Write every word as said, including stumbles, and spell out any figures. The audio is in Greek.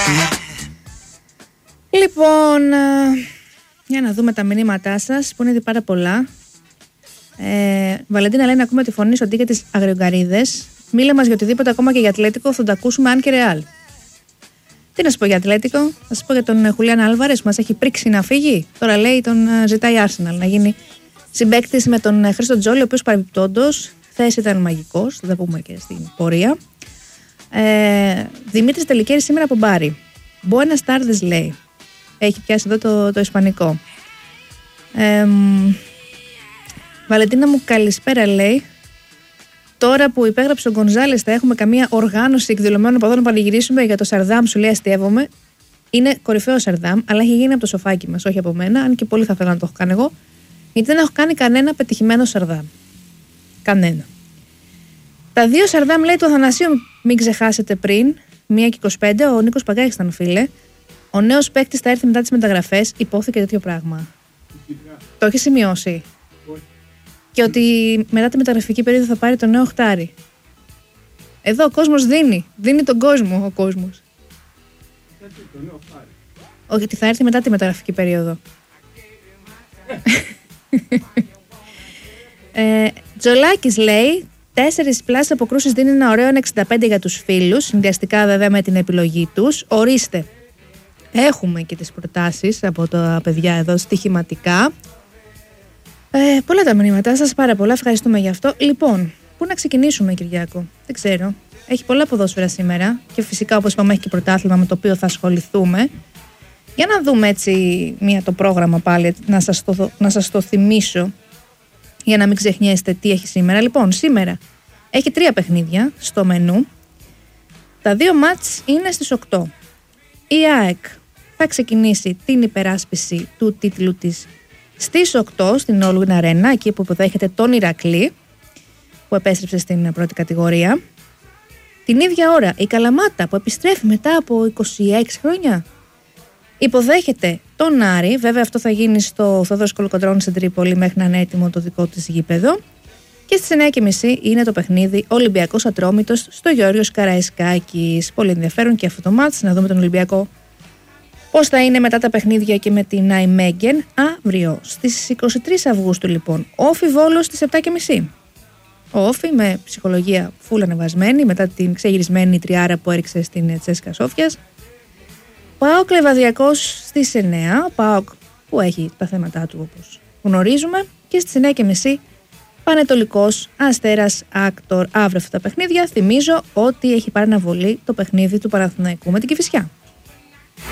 Λοιπόν, για να δούμε τα μηνύματά σας που είναι ήδη πάρα πολλά. ε, Βαλεντίνα λέει να ακούμε τη φωνή σου αντί για τις αγριογκαρίδες. Μίλα μας για οτιδήποτε, ακόμα και για Ατλέτικο, θα το ακούσουμε αν και Ρεάλ. Τι να σου πω για Ατλέτικο, θα σου πω για τον Χουλιάν Άλβαρες που μας έχει πρίξει να φύγει. Τώρα λέει τον ζητάει Arsenal να γίνει συμπαίκτης με τον Χρήστο Τζόλι, ο οποίος παρεμπιπτόντως χθες ήταν μαγικός, θα τα πούμε και στην πορεία. ε, Δημήτρης Τελικέρης σήμερα από Μπάρι. Buenas tardes λέει. Έχει πιάσει εδώ το, το ισπανικό. ε, Βαλεντίνα μου καλησπέρα λέει. Τώρα που υπέγραψε ο Γκονζάλες θα έχουμε καμία οργάνωση εκδηλωμένων από εδώ να πανηγυρίσουμε για το Σαρδάμ, σου λέει αστείευομαι. Είναι κορυφαίο ο Σαρδάμ, αλλά έχει γίνει από το σοφάκι μας, όχι από μένα, αν και πολύ θα ήθελα να το έχω κάνει εγώ, γιατί δεν έχω κάνει κανένα πετυχημένο Σαρδάμ. Κανένα. Τα δύο Σαρδάμ λέει του Αθανασίου, μην ξεχάσετε πριν, μία και είκοσι πέντε, ο Νίκος Παγκάκης ήταν φίλε. Ο νέος παίκτης θα έρθει μετά τις μεταγραφές, υπόθηκε τέτοιο πράγμα. Το έχει σημειώσει. Και ότι μετά τη μεταγραφική περίοδο θα πάρει το νέο οχτάρι. Εδώ ο κόσμος δίνει. Δίνει τον κόσμο ο κόσμος. Το νέο οχτάρι. Όχι, ότι θα έρθει μετά τη μεταγραφική περίοδο. ε, Τζολάκης λέει, τέσσερις πλάσεις αποκρούσεις δίνει ένα ωραίο ένα εξήντα πέντε για τους φίλους, συνδυαστικά βέβαια με την επιλογή τους. Ορίστε. Έχουμε και τις προτάσεις από τα παιδιά εδώ στοιχηματικά. Ε, πολλά τα μηνύματά σας, πάρα πολλά. Ευχαριστούμε γι' αυτό. Λοιπόν, πού να ξεκινήσουμε, Κυριάκο? Δεν ξέρω. Έχει πολλά ποδόσφαιρα σήμερα και φυσικά, όπως είπαμε, έχει και πρωτάθλημα με το οποίο θα ασχοληθούμε. Για να δούμε έτσι μία το πρόγραμμα πάλι, να σας το, να σας το θυμίσω για να μην ξεχνιέστε τι έχει σήμερα. Λοιπόν, σήμερα έχει τρία παιχνίδια στο μενού. Τα δύο μάτς είναι στις οκτώ. Η ΑΕΚ θα ξεκινήσει την υπεράσπιση του τίτλου της στις οκτώ στην Όλουιν Αρένα, εκεί που υποδέχεται τον Ηρακλή που επέστρεψε στην πρώτη κατηγορία. Την ίδια ώρα η Καλαμάτα που επιστρέφει μετά από είκοσι έξι χρόνια υποδέχεται τον Άρη. Βέβαια αυτό θα γίνει στο Θόδωρος Κολοκοντρώνης στην Τρίπολη μέχρι να είναι έτοιμο το δικό της γήπεδο. Και στις εννιά και μισή είναι το παιχνίδι Ολυμπιακός Ατρόμητος στο Γεώργιος Καραϊσκάκης. Πολύ ενδιαφέρον και αυτό το μάτς, να δούμε τον Ολυμπιακό πώς θα είναι μετά τα παιχνίδια και με την Νάιμέγγεν αύριο. Στις είκοσι τρεις Αυγούστου λοιπόν, Όφι Βόλος στις επτά και μισή. Ο Όφι με ψυχολογία φουλ ανεβασμένη μετά την ξεγυρισμένη τριάρα που έριξε στην Τσέσκα Σόφιας. ΠΑΟΚ Λεβαδιακός στις εννιά, ΠΑΟΚ που έχει τα θέματα του όπως γνωρίζουμε, και στις εννιά και μισή Πανετολικός Αστέρας Άκτορ. Αύριο αυτά τα παιχνίδια. Θυμίζω ότι έχει πάρει αναβολή το παιχνίδι του Παναθηναϊκού με την Κηφισιά.